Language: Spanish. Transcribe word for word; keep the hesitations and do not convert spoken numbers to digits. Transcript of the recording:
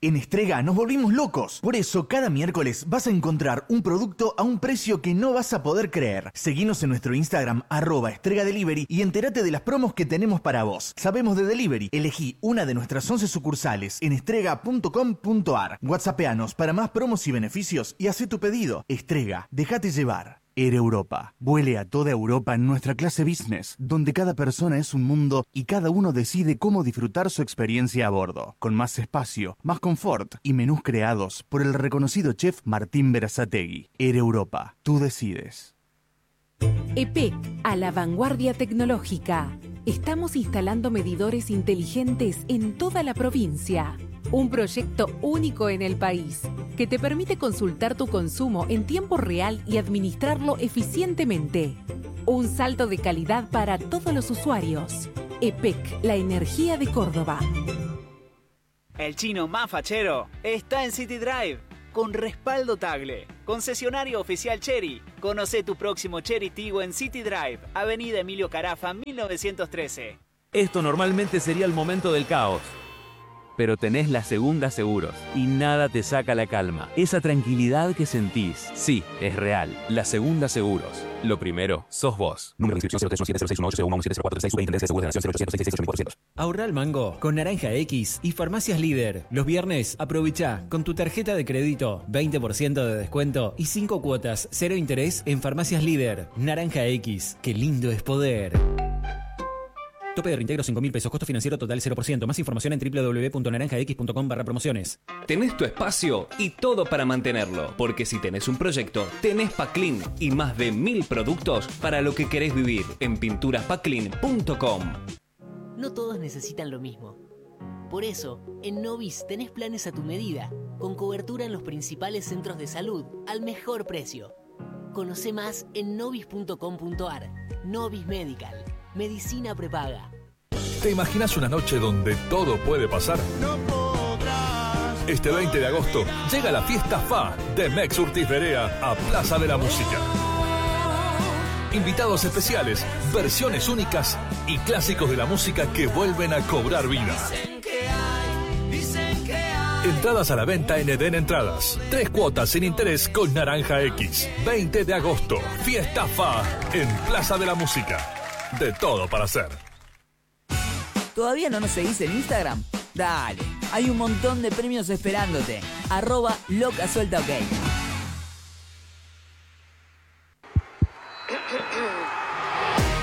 En Strega nos volvimos locos. Por eso, cada miércoles vas a encontrar un producto a un precio que no vas a poder creer. Seguinos en nuestro Instagram, arroba Strega Delivery, y entérate de las promos que tenemos para vos. Sabemos de delivery. Elegí una de nuestras once sucursales en strega punto com punto ar. WhatsAppeanos para más promos y beneficios y haz tu pedido. Strega, déjate llevar. Air Europa. Vuele a toda Europa en nuestra clase business, donde cada persona es un mundo y cada uno decide cómo disfrutar su experiencia a bordo, con más espacio, más confort y menús creados por el reconocido chef Martín Berazategui. Air Europa. Tú decides. E P E C, a la vanguardia tecnológica. Estamos instalando medidores inteligentes en toda la provincia. Un proyecto único en el país que te permite consultar tu consumo en tiempo real y administrarlo eficientemente. Un salto de calidad para todos los usuarios. E P E C, la energía de Córdoba. El chino más fachero está en City Drive, con respaldo Tagle. Concesionario oficial Chery. Conoce tu próximo Chery Tiggo en City Drive, Avenida Emilio Carafa, mil novecientos trece. Esto normalmente sería el momento del caos. Pero tenés la Segunda Seguros y nada te saca la calma. Esa tranquilidad que sentís, sí, es real. La Segunda Seguros. Lo primero, sos vos. Número de inscripción cero tres uno siete cero seis uno ocho cero uno siete cero cuatro tres seis. Superintendencia de Seguros de Nación cero ochocientos sesenta y seis cuatrocientos. Ahorra el mango con Naranja X y Farmacias Líder. Los viernes aprovecha con tu tarjeta de crédito veinte por ciento de descuento y cinco cuotas, cero interés en Farmacias Líder. Naranja X, qué lindo es poder. Tope de reintegro cinco mil pesos, costo financiero total cero por ciento. Más información en doble u doble u doble u punto naranja x punto com barra promociones. Tenés tu espacio y todo para mantenerlo, porque si tenés un proyecto, tenés Paclin y más de mil productos para lo que querés vivir en pinturas paclin punto com. No todos necesitan lo mismo. Por eso, en Novis tenés planes a tu medida, con cobertura en los principales centros de salud, al mejor precio. Conoce más en novis punto com punto ar. Novis Medical. Medicina prepaga. ¿Te imaginas una noche donde todo puede pasar? No podrás. Este veinte de agosto llega la fiesta F A de Mex Urtiz Berea a Plaza de la Música. Invitados especiales, versiones únicas y clásicos de la música que vuelven a cobrar vida. Dicen que hay, dicen que hay. Entradas a la venta en Eden Entradas. Tres cuotas sin interés con Naranja X. veinte de agosto, fiesta F A en Plaza de la Música. De todo para hacer. ¿Todavía no nos seguís en Instagram? Dale, hay un montón de premios esperándote. Arroba loca suelta ok.